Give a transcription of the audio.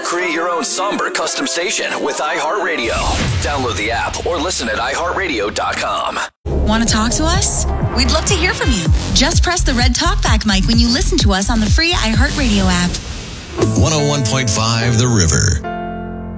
Create your own somber custom station with iHeartRadio. Download the app or listen at iHeartRadio.com. Want to talk to us? We'd love to hear from you. Just press the red talkback mic when you listen to us on the free iHeartRadio app. 101.5 The River.